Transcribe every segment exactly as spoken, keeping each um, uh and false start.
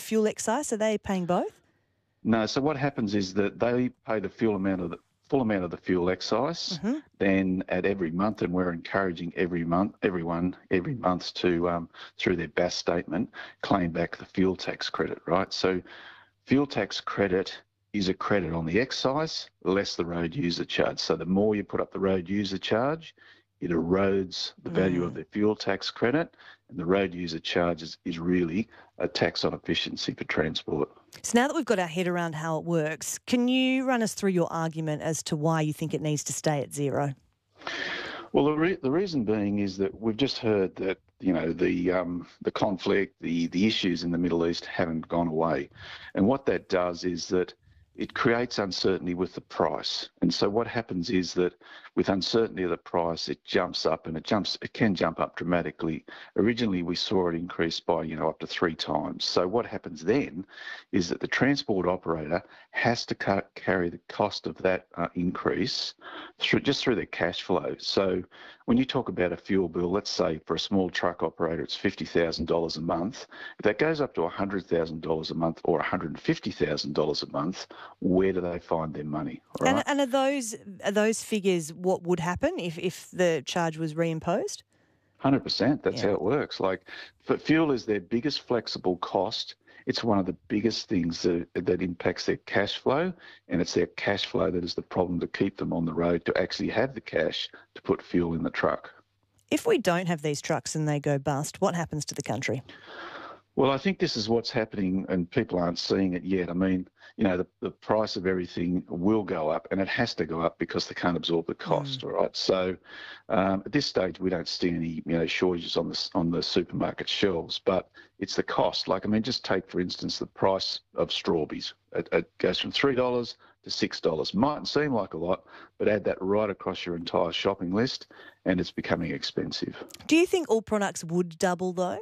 fuel excise? Are they paying both? No, so what happens is that they pay the fuel amount of the full amount of the fuel excise, Mm-hmm. then at every month, and we're encouraging every month, everyone every month to um, through their B A S statement claim back the fuel tax credit, right? So fuel tax credit is a credit on the excise less the road user charge. So the more you put up the road user charge, it erodes the value Mm. of the fuel tax credit, and the road user charge is, is really a tax on efficiency for transport. So now that we've got our head around how it works, can you run us through your argument as to why you think it needs to stay at zero? Well, the, re- the reason being is that we've just heard that, you know, the um, the conflict, the, the issues in the Middle East haven't gone away. And what that does is that it creates uncertainty with the price. And so what happens is that with uncertainty of the price, it jumps up, and it jumps, it can jump up dramatically. Originally, we saw it increase by, you know, up to three times. So what happens then is that the transport operator has to ca- carry the cost of that uh, increase through just through their cash flow. So when you talk about a fuel bill, let's say for a small truck operator, it's fifty thousand dollars a month. If that goes up to one hundred thousand dollars a month or one hundred fifty thousand dollars a month, where do they find their money? All And, right? and are those are those figures what would happen if, if the charge was reimposed? one hundred percent. That's Yeah. how it works. Like, but fuel is their biggest flexible cost. It's one of the biggest things that, that impacts their cash flow, and it's their cash flow that is the problem to keep them on the road to actually have the cash to put fuel in the truck. If we don't have these trucks and they go bust, what happens to the country? Well, I think this is what's happening, and people aren't seeing it yet. I mean, you know, the, the price of everything will go up, and it has to go up because they can't absorb the cost. Mm. All right. So um, at this stage, we don't see any, you know, shortages on the on the supermarket shelves, but it's the cost. Like, I mean, just take for instance the price of strawberries. It, it goes from three dollars to six dollars. Mightn't seem like a lot, but add that right across your entire shopping list, and it's becoming expensive. Do you think all products would double though?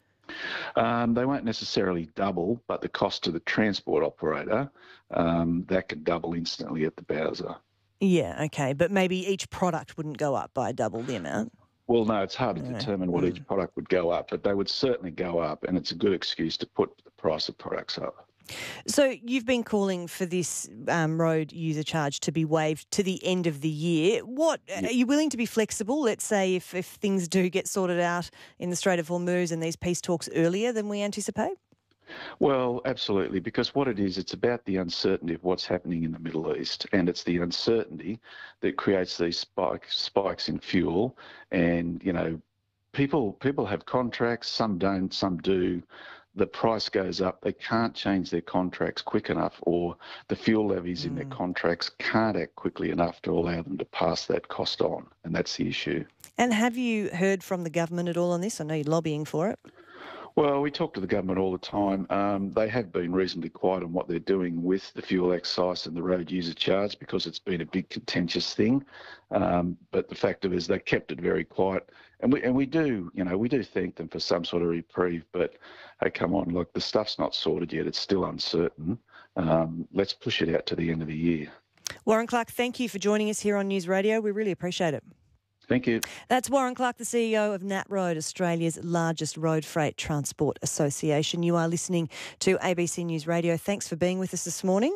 Um, they won't necessarily double, but the cost to the transport operator, um, that can double instantly at the Bowser. Yeah, okay, but maybe each product wouldn't go up by double the amount. Well, no, it's hard to No. determine what Mm. each product would go up, but they would certainly go up, and it's a good excuse to put the price of products up. So you've been calling for this um, road user charge to be waived to the end of the year. What Yeah. are you willing to be flexible? Let's say if, if things do get sorted out in the Strait of Hormuz and these peace talks earlier than we anticipate? Well, absolutely, because what it is, it's about the uncertainty of what's happening in the Middle East, and it's the uncertainty that creates these spike, spikes in fuel. And, you know, people people have contracts, some don't, some do. The price goes up, they can't change their contracts quick enough, or the fuel levies mm. in their contracts can't act quickly enough to allow them to pass that cost on, and that's the issue. And have you heard from the government at all on this? I know you're lobbying for it. Well, we talk to the government all the time. Um, they have been reasonably quiet on what they're doing with the fuel excise and the road user charge because it's been a big contentious thing. Um, but the fact of it is they kept it very quiet. And we and we do, you know, we do thank them for some sort of reprieve. But, hey, come on, look, the stuff's not sorted yet. It's still uncertain. Um, let's push it out to the end of the year. Warren Clarke, thank you for joining us here on News Radio. We really appreciate it. Thank you. That's Warren Clarke, the C E O of NatRoad, Australia's largest road freight transport association. You are listening to A B C News Radio. Thanks for being with us this morning.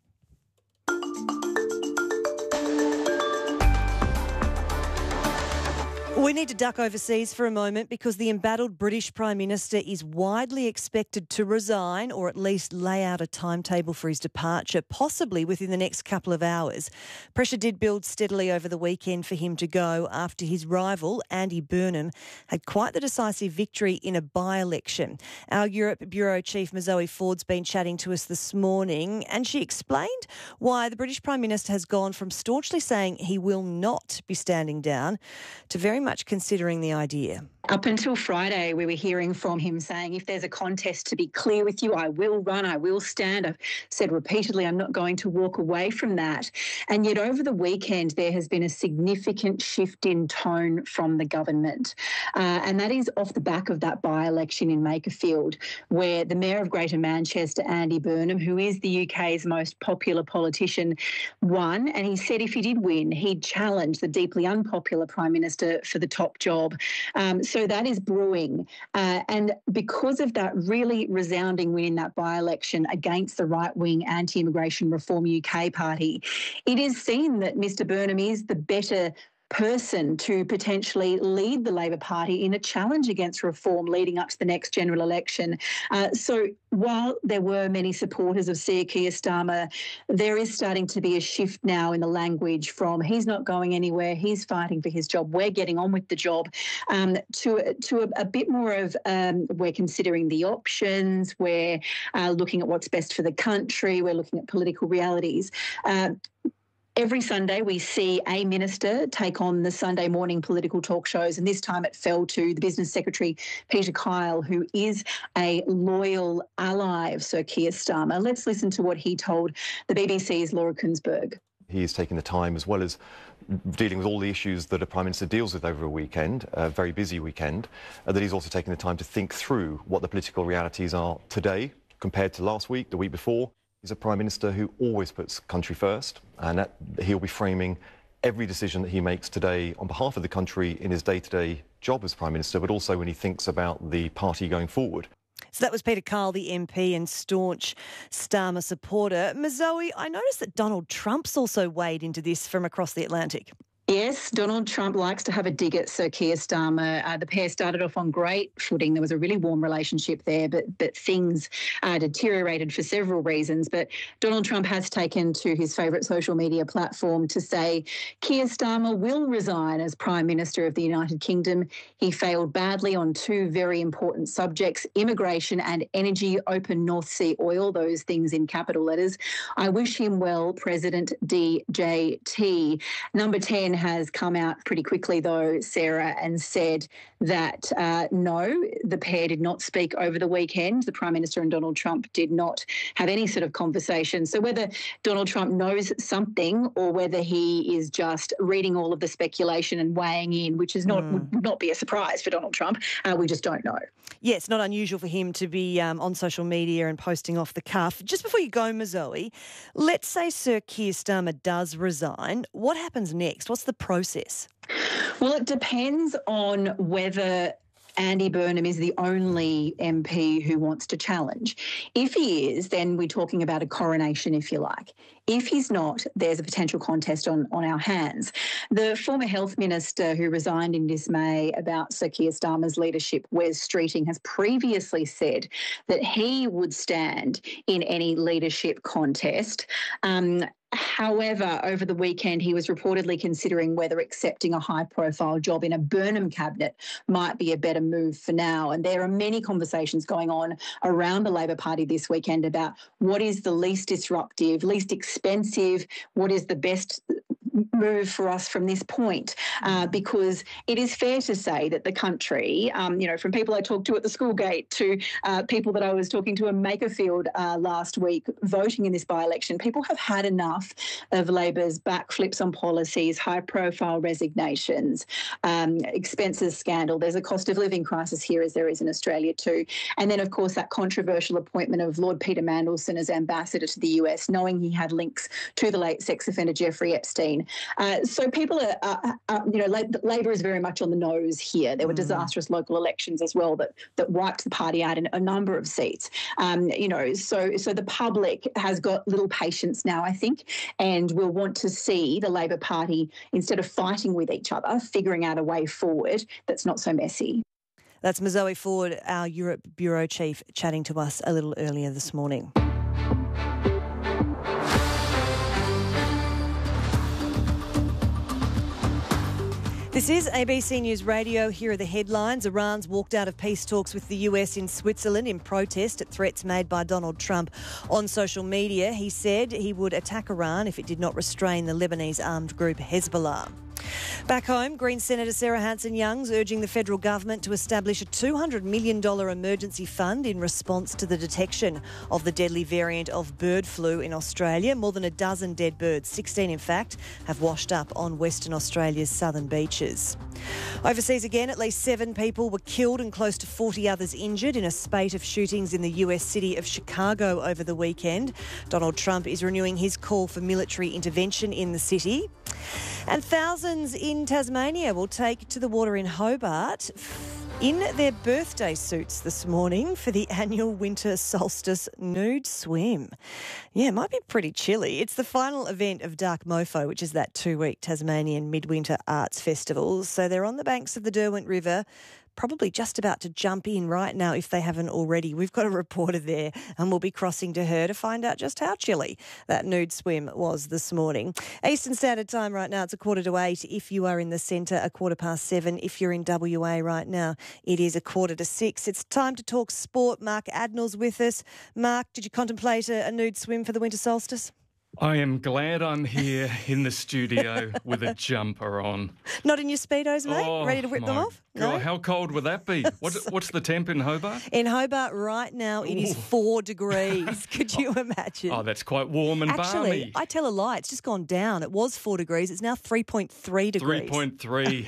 We need to duck overseas for a moment because the embattled British Prime Minister is widely expected to resign or at least lay out a timetable for his departure, possibly within the next couple of hours. Pressure did build steadily over the weekend for him to go after his rival, Andy Burnham, had quite the decisive victory in a by-election. Our Europe Bureau Chief, Mazoe Ford's been chatting to us this morning, and she explained why the British Prime Minister has gone from staunchly saying he will not be standing down to very much considering the idea. Up until Friday, we were hearing from him saying, if there's a contest, to be clear with you, I will run, I will stand. I've said repeatedly I'm not going to walk away from that. And yet over the weekend, there has been a significant shift in tone from the government. Uh, and that is off the back of that by-election in Makerfield, where the Mayor of Greater Manchester, Andy Burnham, who is the U K's most popular politician, won. And he said if he did win, he'd challenge the deeply unpopular Prime Minister for the top job. Um, so that is brewing. Uh, and because of that really resounding win in that by-election against the right-wing anti-immigration Reform U K party, it is seen that Mr Burnham is the better person to potentially lead the Labor Party in a challenge against reform leading up to the next general election. Uh, so while there were many supporters of Sir Keir Starmer, there is starting to be a shift now in the language from he's not going anywhere, he's fighting for his job, we're getting on with the job, um, to, to a, a bit more of um, we're considering the options, we're uh, looking at what's best for the country, we're looking at political realities. Uh, Every Sunday we see a minister take on the Sunday morning political talk shows, and this time it fell to the Business Secretary, Peter Kyle, who is a loyal ally of Sir Keir Starmer. Let's listen to what he told the B B C's Laura Kunsberg. He is taking the time, as well as dealing with all the issues that a Prime Minister deals with over a weekend, a very busy weekend, uh, that he's also taking the time to think through what the political realities are today compared to last week, the week before. He's a Prime Minister who always puts country first, and that he'll be framing every decision that he makes today on behalf of the country in his day-to-day job as Prime Minister, but also when he thinks about the party going forward. So that was Peter Kyle, the M P and staunch Starmer supporter. Mazoe, I noticed that Donald Trump's also weighed into this from across the Atlantic. Yes, Donald Trump likes to have a dig at Sir Keir Starmer. Uh, the pair started off on great footing. There was a really warm relationship there, but but things uh, deteriorated for several reasons. But Donald Trump has taken to his favourite social media platform to say Keir Starmer will resign as Prime Minister of the United Kingdom. He failed badly on two very important subjects, immigration and energy, open North Sea oil, those things in capital letters. I wish him well, President D J T. Number ten has come out pretty quickly, though, Sarah, and said that uh, no, the pair did not speak over the weekend. The Prime Minister and Donald Trump did not have any sort of conversation. So whether Donald Trump knows something or whether he is just reading all of the speculation and weighing in, which is not mm. would not be a surprise for Donald Trump, uh, we just don't know. Yeah, it's not unusual for him to be um, on social media and posting off the cuff. Just before you go, Mazoe, let's say Sir Keir Starmer does resign. What happens next? What's the process? Well, it depends on whether Andy Burnham is the only M P who wants to challenge. If he is, then we're talking about a coronation, if you like. If he's not, there's a potential contest on, on our hands. The former health minister who resigned in dismay about Sir Keir Starmer's leadership, Wes Streeting, has previously said that he would stand in any leadership contest. Um, However, over the weekend, he was reportedly considering whether accepting a high-profile job in a Burnham cabinet might be a better move for now. And there are many conversations going on around the Labor Party this weekend about what is the least disruptive, least expensive, what is the best move for us from this point, uh, because it is fair to say that the country, um, you know, from people I talked to at the school gate to uh, people that I was talking to in Makerfield uh, last week voting in this by-election, people have had enough of Labor's backflips on policies, high-profile resignations, um, expenses scandal. There's a cost of living crisis here, as there is in Australia too. And then, of course, that controversial appointment of Lord Peter Mandelson as ambassador to the U S, knowing he had links to the late sex offender Jeffrey Epstein. Uh, so people are, uh, uh, you know, Labor is very much on the nose here. There were disastrous local elections as well that that wiped the party out in a number of seats. Um, you know, so so the public has got little patience now, I think, and will want to see the Labor Party, instead of fighting with each other, figuring out a way forward that's not so messy. That's Mazoe Ford, our Europe Bureau Chief, chatting to us a little earlier this morning. This is A B C News Radio. Here are the headlines. Iran's walked out of peace talks with the U S in Switzerland in protest at threats made by Donald Trump on social media. He said he would attack Iran if it did not restrain the Lebanese armed group Hezbollah. Back home, Green Senator Sarah Hanson-Young's urging the federal government to establish a two hundred million dollars emergency fund in response to the detection of the deadly variant of bird flu in Australia. More than a dozen dead birds, sixteen in fact, have washed up on Western Australia's southern beaches. Overseas again, at least seven people were killed and close to forty others injured in a spate of shootings in the U S city of Chicago over the weekend. Donald Trump is renewing his call for military intervention in the city. And thousands in Tasmania will take to the water in Hobart in their birthday suits this morning for the annual winter solstice nude swim. Yeah, it might be pretty chilly. It's the final event of Dark Mofo, which is that two-week Tasmanian midwinter arts festival. So they're on the banks of the Derwent River, probably just about to jump in right now if they haven't already. We've got a reporter there and we'll be crossing to her to find out just how chilly that nude swim was this morning. Eastern Standard Time right now, it's a quarter to eight. If you are in the centre, a quarter past seven. If you're in W A right now, it is a quarter to six. It's time to talk sport. Mark Adnall's with us. Mark, did you contemplate a, a nude swim for the winter solstice? I am glad I'm here in the studio with a jumper on. Not in your Speedos, mate? Oh, Ready to whip them off? God, No? how cold would that be? What's, what's the temp in Hobart? In Hobart right now, it is Ooh. four degrees. Could you imagine? Oh, that's quite warm and Actually, balmy. I tell a lie. It's just gone down. It was four degrees. It's now three point three degrees. three point three.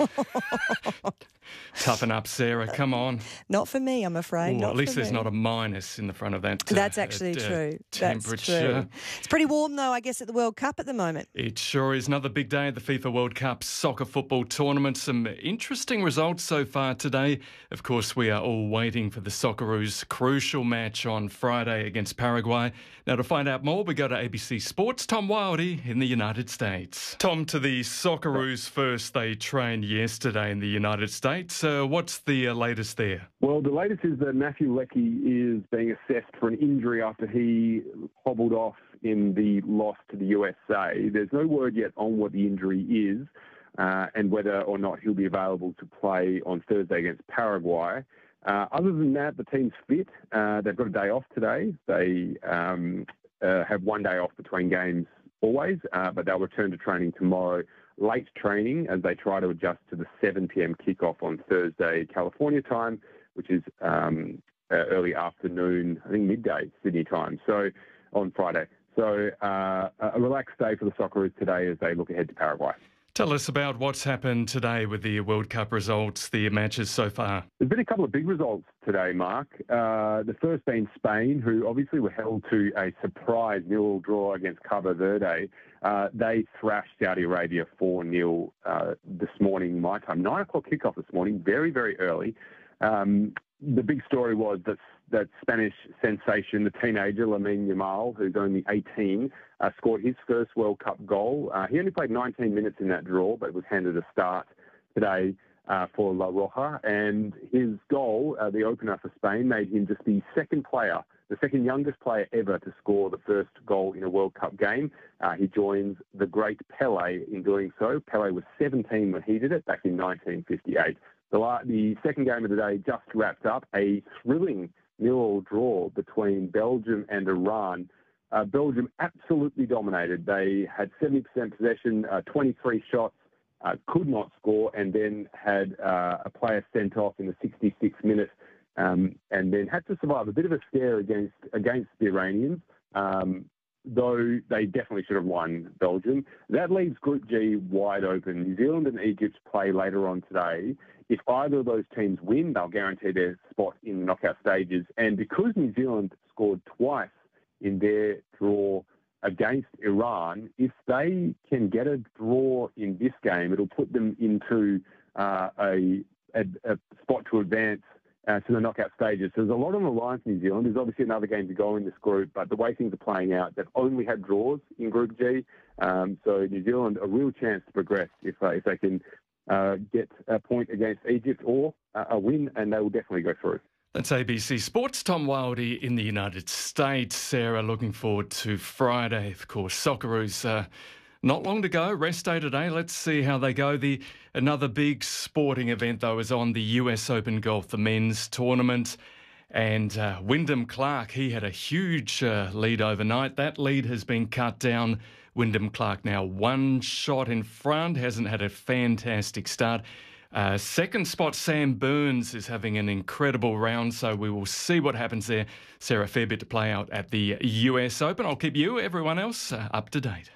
Toughen up, Sarah. Come on. Not for me, I'm afraid. Ooh, Not at least for there's me. not a minus in the front of that. Uh, That's actually uh, true. Temperature. That's true. It's pretty warm, though, I guess, at the World Cup at the moment. It sure is. Another big day at the FIFA World Cup soccer football tournament. Some interesting results so far today. Of course, we are all waiting for the Socceroos' crucial match on Friday against Paraguay. Now, to find out more, we go to A B C Sports' Tom Wildy in the United States. Tom, to the Socceroos first. They trained yesterday in the United States. Uh, what's the uh, latest there? Well, the latest is that Matthew Leckie is being assessed for an injury after he hobbled off in the loss to the U S A. There's no word yet on what the injury is uh, and whether or not he'll be available to play on Thursday against Paraguay. Uh, other than that, the team's fit. Uh, they've got a day off today. They um, uh, have one day off between games always, uh, but they'll return to training tomorrow. Late training as they try to adjust to the seven p.m. kickoff on Thursday, California time, which is um, uh, early afternoon, I think midday Sydney time, so on Friday. So uh, a relaxed day for the Socceroos today as they look ahead to Paraguay. Tell us about what's happened today with the World Cup results, the matches so far. There's been a couple of big results today, Mark. Uh, the first being Spain, who obviously were held to a surprise nil draw against Cabo Verde. Uh, they thrashed Saudi Arabia four nil uh, this morning, my time. Nine o'clock kickoff this morning, very, very early. Um, the big story was that that Spanish sensation, the teenager Lamine Yamal, who's only eighteen, uh, scored his first World Cup goal. Uh, he only played nineteen minutes in that draw, but was handed a start today uh, for La Roja. And his goal, uh, the opener for Spain, made him just the second player, the second youngest player ever to score the first goal in a World Cup game. Uh, he joins the great Pele in doing so. Pele was seventeen when he did it back in nineteen fifty-eight. The, la- the second game of the day just wrapped up, a thrilling nil-all draw between Belgium and Iran. Uh, Belgium absolutely dominated. They had seventy percent possession, uh, twenty-three shots, uh, could not score, and then had uh, a player sent off in the sixty-sixth minute, um, and then had to survive a bit of a scare against against the Iranians, um, though they definitely should have won, Belgium. That leaves Group G wide open. New Zealand and Egypt play later on today. If either of those teams win, they'll guarantee their spot in the knockout stages. And because New Zealand scored twice in their draw against Iran, if they can get a draw in this game, it'll put them into uh, a, a, a spot to advance uh, to the knockout stages. So there's a lot on the line for New Zealand. There's obviously another game to go in this group, but the way things are playing out, they've only had draws in Group G. Um, so New Zealand, a real chance to progress if, uh, if they can Uh, get a point against Egypt or uh, a win, and they will definitely go through. That's A B C Sports' Tom Wildy in the United States. Sarah, looking forward to Friday, of course. Socceroos, uh, not long to go. Rest day today. Let's see how they go. The another big sporting event, though, is on the U S Open Golf, the men's tournament. And uh, Wyndham Clark, he had a huge uh, lead overnight. That lead has been cut down. Wyndham Clark now one shot in front, hasn't had a fantastic start. Uh, second spot, Sam Burns is having an incredible round, so we will see what happens there. Sarah, fair bit to play out at the U S Open. I'll keep you, everyone else, uh, up to date.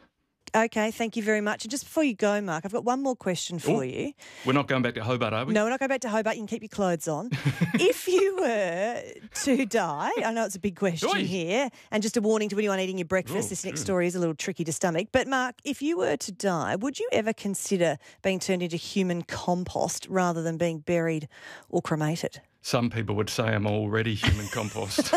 Okay, thank you very much. And just before you go, Mark, I've got one more question for Ooh, you. We're not going back to Hobart, are we? No, we're not going back to Hobart. You can keep your clothes on. If you were to die, I know it's a big question Oi. here, and just a warning to anyone eating your breakfast, Oh, this next good. story is a little tricky to stomach. But Mark, if you were to die, would you ever consider being turned into human compost rather than being buried or cremated? Some people would say I'm already human compost.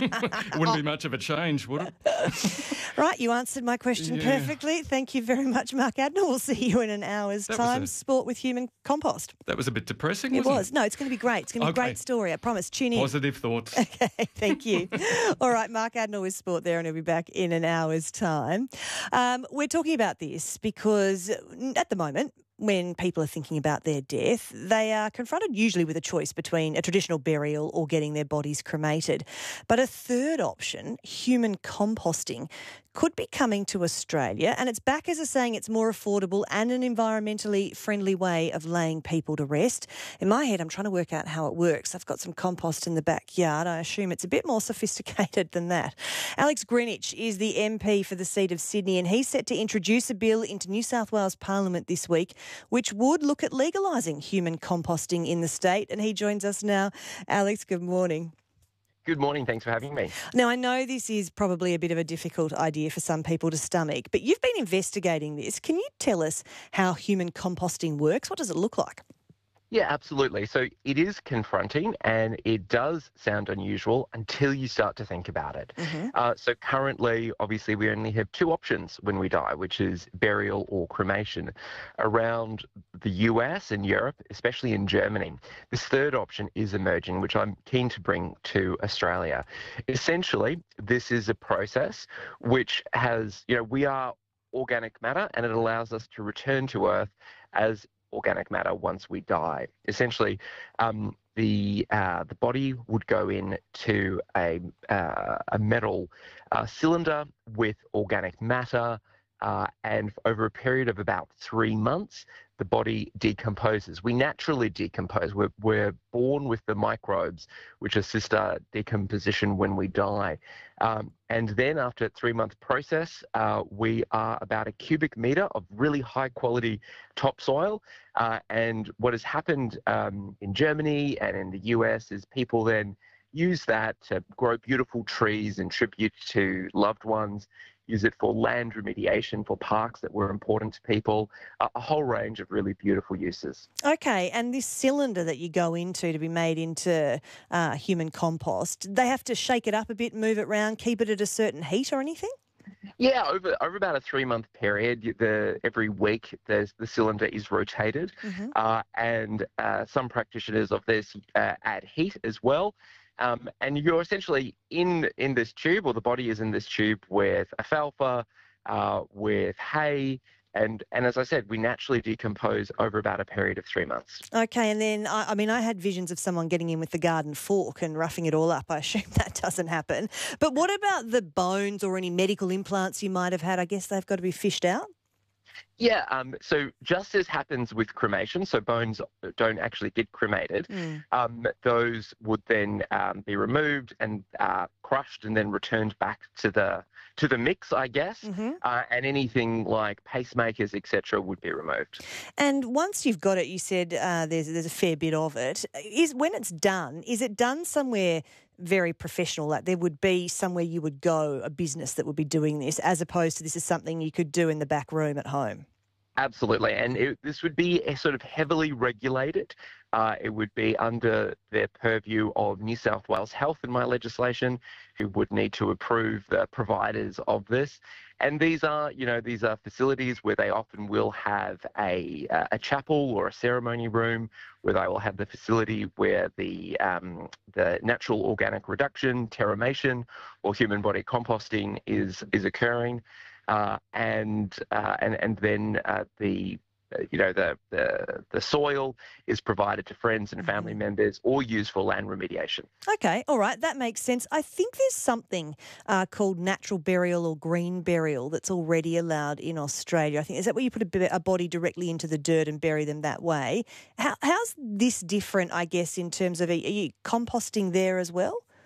It wouldn't be much of a change, would it? Right, you answered my question Yeah. perfectly. Thank you very much, Mark Adnell. We'll see you in an hour's That was time. a- Sport with human compost. That was a bit depressing, It wasn't was. No, it's going to be great. It's going to be a Okay. great story. I promise. Tune in. Positive thoughts. Okay, thank you. All right, Mark Adnell with Sport there, and he'll be back in an hour's time. Um, we're talking about this because at the moment, when people are thinking about their death, they are confronted usually with a choice between a traditional burial or getting their bodies cremated. But a third option, human composting, could be coming to Australia, and its backers are saying it's more affordable and an environmentally friendly way of laying people to rest. In my head, I'm trying to work out how it works. I've got some compost in the backyard. I assume it's a bit more sophisticated than that. Alex Greenwich is the M P for the seat of Sydney, and he's set to introduce a bill into New South Wales Parliament this week, which would look at legalising human composting in the state. And he joins us now. Alex, good morning. Good morning. Thanks for having me. Now, I know this is probably a bit of a difficult idea for some people to stomach, but you've been investigating this. Can you tell us how human composting works? What does it look like? Yeah, absolutely. So it is confronting and it does sound unusual until you start to think about it. Mm-hmm. Uh, so currently, obviously, we only have two options when we die, which is burial or cremation. Around the U S and Europe, especially in Germany, this third option is emerging, which I'm keen to bring to Australia. Essentially, this is a process which has, you know, we are organic matter and it allows us to return to Earth as organic matter once we die. Essentially, um, the uh, the body would go into a uh, a metal uh, cylinder with organic matter, uh, and over a period of about three months, the body decomposes. We naturally decompose. We're, we're born with the microbes which assist our decomposition when we die. Um, and then after a three-month process, uh, we are about a cubic metre of really high-quality topsoil. Uh, and what has happened um, in Germany and in the U S is people then use that to grow beautiful trees in tribute to loved ones, use it for land remediation, for parks that were important to people, a, a whole range of really beautiful uses. Okay, and this cylinder that you go into to be made into uh, human compost, they have to shake it up a bit, move it around, keep it at a certain heat or anything? Yeah, over over about a three-month period, the every week there's, the cylinder is rotated, Mm-hmm. uh, and uh, some practitioners of this uh, add heat as well. Um, and you're essentially in in this tube, or the body is in this tube with alfalfa, uh, with hay, and and as I said, we naturally decompose over about a period of three months. Okay, and then, I, I mean, I had visions of someone getting in with the garden fork and roughing it all up. I assume that doesn't happen. But what about the bones or any medical implants you might have had? I guess they've got to be fished out? Yeah, um, so just as happens with cremation, so bones don't actually get cremated, Mm. um, those would then um, be removed and uh, crushed and then returned back to the to the mix, I guess, Mm-hmm. uh, and anything like pacemakers, et cetera, would be removed. And once you've got it, you said uh, there's there's a fair bit of it. Is when it's done, is it done somewhere very professional? Like there would be somewhere you would go, a business that would be doing this, as opposed to this is something you could do in the back room at home? Absolutely, and it, this would be a sort of heavily regulated. Uh, it would be under the purview of New South Wales Health in my legislation, who would need to approve the providers of this. And these are, you know, these are facilities where they often will have a a chapel or a ceremony room, where they will have the facility where the um, the natural organic reduction, terramation, or human body composting is is occurring. Uh, and, uh, and and then uh, the uh, you know the, the the soil is provided to friends and family Mm-hmm. members, or used for land remediation. Okay, all right, that makes sense. I think there's something uh, called natural burial or green burial that's already allowed in Australia. I think, is that where you put a, b- a body directly into the dirt and bury them that way? How, how's this different, I guess, in terms of, are you composting there as well?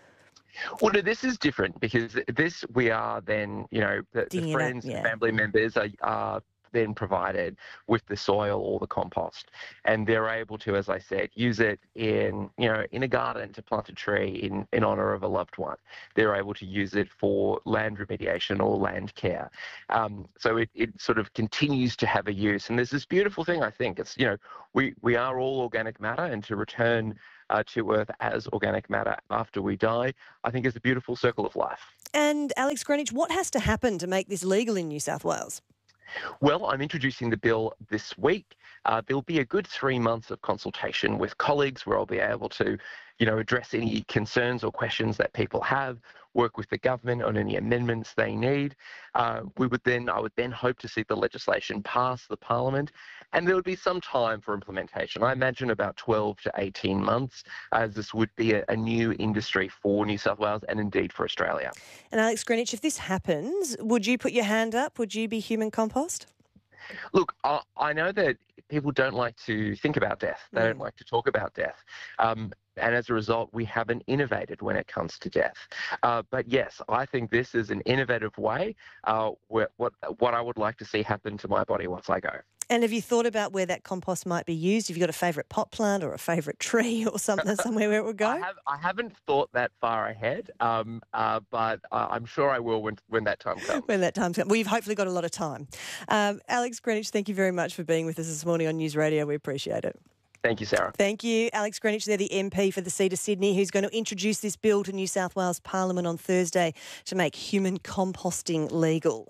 Well, no, this is different because this we are then, you know, the, the friends yeah. and family members are, are then provided with the soil or the compost, and they're able to, as I said, use it in, you know, in a garden to plant a tree in, in honour of a loved one. They're able to use it for land remediation or land care. Um, so it, it sort of continues to have a use. And there's this beautiful thing, I think. It's, you know, we, we are all organic matter, and to return uh, to Earth as organic matter after we die, I think is a beautiful circle of life. And Alex Greenwich, what has to happen to make this legal in New South Wales? Well, I'm introducing the bill this week. Uh, there'll be a good three months of consultation with colleagues where I'll be able to, you know, address any concerns or questions that people have, work with the government on any amendments they need. Uh, we would then, I would then hope to see the legislation pass the Parliament, and there would be some time for implementation. I imagine about twelve to eighteen months, as this would be a, a new industry for New South Wales and indeed for Australia. And Alex Greenwich, if this happens, would you put your hand up? Would you be human compost? Look, I, I know that people don't like to think about death. They mm. don't like to talk about death. Um, and as a result, we haven't innovated when it comes to death. Uh, but yes, I think this is an innovative way, uh, where, what, what I would like to see happen to my body once I go. And have you thought about where that compost might be used? Have you got a favourite pot plant or a favourite tree or something, somewhere where it would go? I, have, I haven't thought that far ahead, um, uh, but uh, I'm sure I will when, when that time comes. When that time comes. Well, you've hopefully got a lot of time. Um, Alex Greenwich, thank you very much for being with us this morning on News Radio. We appreciate it. Thank you, Sarah. Thank you. Alex Greenwich, they're the M P for the seat of Sydney, who's going to introduce this bill to New South Wales Parliament on Thursday to make human composting legal.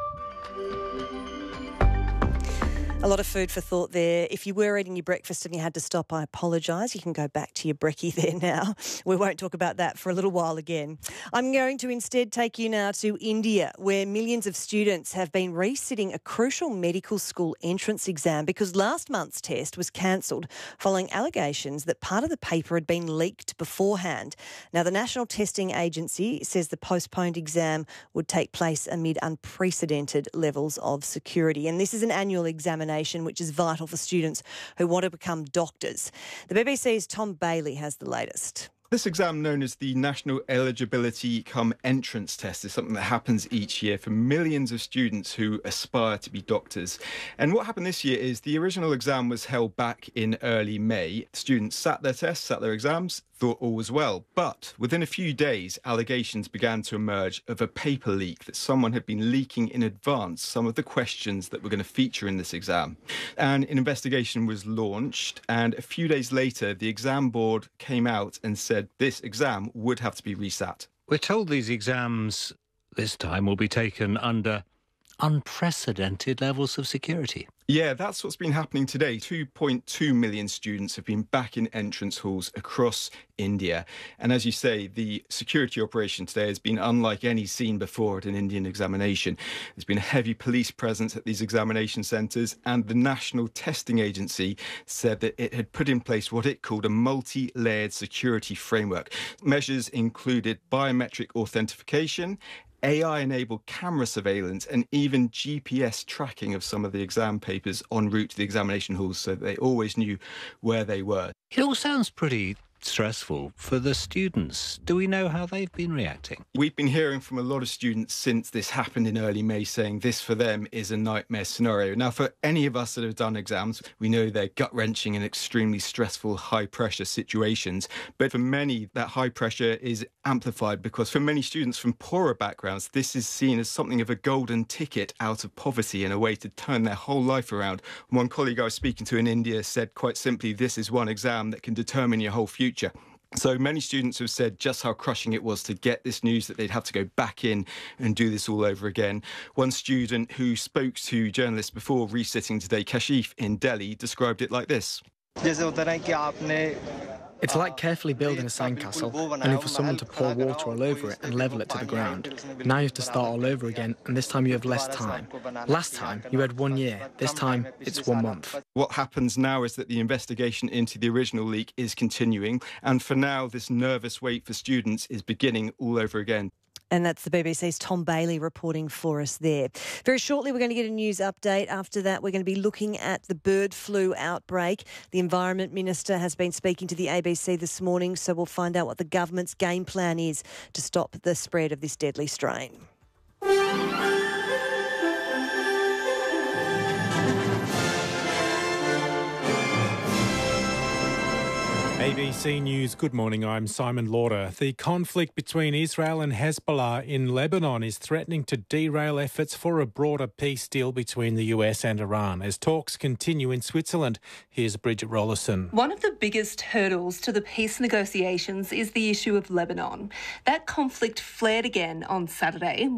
A lot of food for thought there. If you were eating your breakfast and you had to stop, I apologise. You can go back to your brekkie there now. We won't talk about that for a little while again. I'm going to instead take you now to India, where millions of students have been resitting a crucial medical school entrance exam because last month's test was cancelled following allegations that part of the paper had been leaked beforehand. Now, the National Testing Agency says the postponed exam would take place amid unprecedented levels of security. And this is an annual examination which is vital for students who want to become doctors. The B B C's Tom Bailey has the latest. This exam, known as the National Eligibility Cum Entrance Test, is something that happens each year for millions of students who aspire to be doctors. And what happened this year is the original exam was held back in early May. Students sat their tests, sat their exams, thought all was well. But within a few days, allegations began to emerge of a paper leak, that someone had been leaking in advance some of the questions that were going to feature in this exam. And an investigation was launched, and a few days later, the exam board came out and said this exam would have to be resat. We're told these exams this time will be taken under unprecedented levels of security. Yeah, that's what's been happening today. two point two million students have been back in entrance halls across India. And as you say, the security operation today has been unlike any seen before at an Indian examination. There's been a heavy police presence at these examination centres, and the National Testing Agency said that it had put in place what it called a multi-layered security framework. Measures included biometric authentication, A I-enabled camera surveillance, and even G P S tracking of some of the exam papers en route to the examination halls, so that they always knew where they were. It all sounds pretty stressful for the students. Do we know how they've been reacting? We've been hearing from a lot of students since this happened in early May saying this for them is a nightmare scenario. Now, for any of us that have done exams, we know they're gut-wrenching and extremely stressful, high-pressure situations. But for many, that high pressure is amplified because for many students from poorer backgrounds, this is seen as something of a golden ticket out of poverty and a way to turn their whole life around. One colleague I was speaking to in India said quite simply, this is one exam that can determine your whole future. So many students have said just how crushing it was to get this news that they'd have to go back in and do this all over again. One student who spoke to journalists before resitting today, Kashif in Delhi, described it like this. It's like carefully building a sandcastle, only for someone to pour water all over it and level it to the ground. Now you have to start all over again, and this time you have less time. Last time you had one year, this time it's one month. What happens now is that the investigation into the original leak is continuing, and for now this nervous wait for students is beginning all over again. And that's the B B C's Tom Bailey reporting for us there. Very shortly, we're going to get a news update. After that, we're going to be looking at the bird flu outbreak. The Environment Minister has been speaking to the A B C this morning, so we'll find out what the government's game plan is to stop the spread of this deadly strain. A B C News, good morning, I'm Simon Lauder. The conflict between Israel and Hezbollah in Lebanon is threatening to derail efforts for a broader peace deal between the U S and Iran as talks continue in Switzerland. Here's Bridget Rollison. One of the biggest hurdles to the peace negotiations is the issue of Lebanon. That conflict flared again on Saturday